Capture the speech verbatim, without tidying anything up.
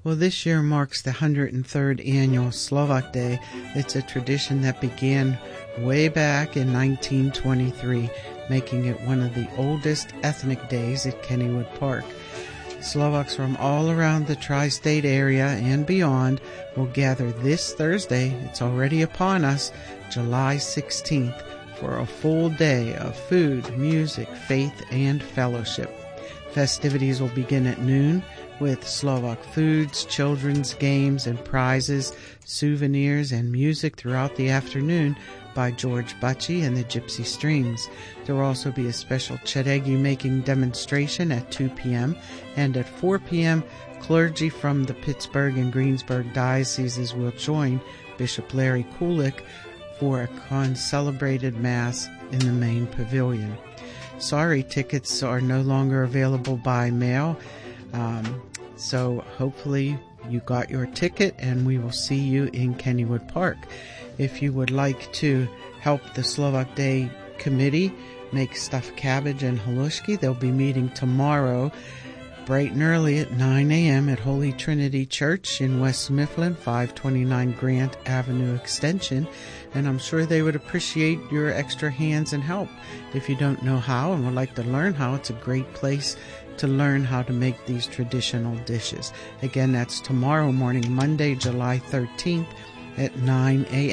Well, this year marks the one hundred third annual Slovak Day. It's a tradition that began way back in nineteen twenty-three, making it one of the oldest ethnic days at Kennywood Park. Slovaks from all around the tri-state area and beyond will gather this Thursday, it's already upon us, July sixteenth, for a full day of food, music, faith, and fellowship. Festivities will begin at noon with Slovak foods, children's games and prizes, souvenirs, and music throughout the afternoon by George Butchie and the Gypsy Strings. There will also be a special cheregi making demonstration at two p.m. and at four p.m. clergy from the Pittsburgh and Greensburg dioceses will join Bishop Larry Kulik for a concelebrated Mass in the main pavilion. Sorry, tickets are no longer available by mail, um, so hopefully you got your ticket and we will see you in Kennywood Park. If you would like to help the Slovak Day Committee make stuffed cabbage and halushki, they'll be meeting tomorrow bright and early at nine a.m. at Holy Trinity Church in West Mifflin, five twenty-nine Grant Avenue Extension, and I'm sure they would appreciate your extra hands and help. If you don't know how and would like to learn how, it's a great place to learn how to make these traditional dishes. Again, that's tomorrow morning, Monday, July thirteenth at nine a.m.